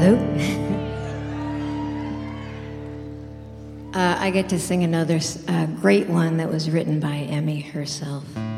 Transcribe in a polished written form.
Hello. I get to sing another great one that was written by Emmy herself.